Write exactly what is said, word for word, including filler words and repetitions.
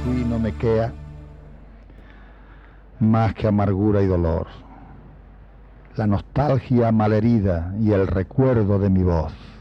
fui no me queda más que amargura y dolor, la nostalgia malherida y el recuerdo de mi voz.